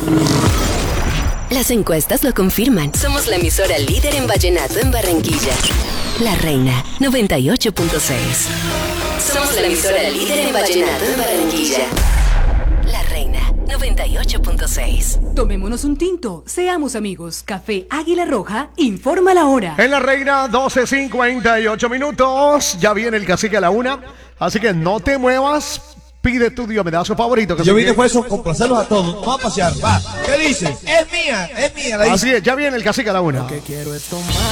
Las encuestas lo confirman. Somos la emisora líder en vallenato en Barranquilla. La Reina 98.6. Somos la emisora líder en vallenato en Barranquilla. La Reina 98.6. Tomémonos un tinto, seamos amigos. Café Águila Roja informa la hora. En La Reina, 12:58 minutos. Ya viene el cacique a la 1. Así que no te muevas. Pide tu diomedazo favorito. Yo vine por eso, complacerlos a todos. Vamos a pasear, va. ¿Qué dices? Es mía, la Así es, ya viene el cacique a la 1. Lo que quiero es tomar